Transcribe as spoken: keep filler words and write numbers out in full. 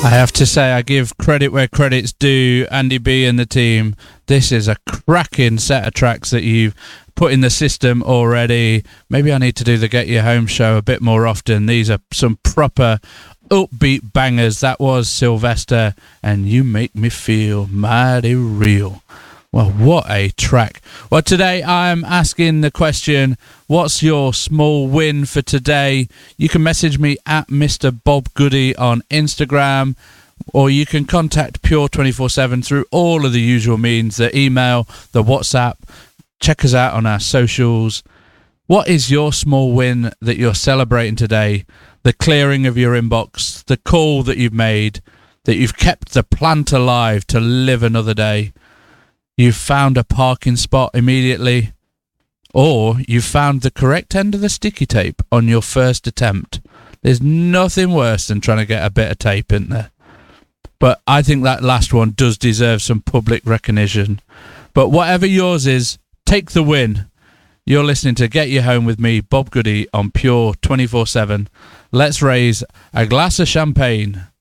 I have to say, I give credit where credit's due. Andy B and the team. This is a cracking set of tracks that you've put in the system already. Maybe I need to do the Get You Home show a bit more often. These are some proper upbeat bangers. That was Sylvester and You Make Me Feel Mighty Real. Well, what a track. Well, today I'm asking the question, what's your small win for today? You can message me at Mister Bob Goody on Instagram, or you can contact Pure twenty-four seven through all of the usual means, the email, the WhatsApp. Check us out on our socials. What is your small win that you're celebrating today? The clearing of your inbox, the call that you've made, that you've kept the plant alive to live another day. You've found a parking spot immediately, or you've found the correct end of the sticky tape on your first attempt. There's nothing worse than trying to get a bit of tape in there. But I think that last one does deserve some public recognition. But whatever yours is, take the win. You're listening to Get You Home with me, Bob Goody, on Pure twenty-four seven. Let's raise a glass of champagne.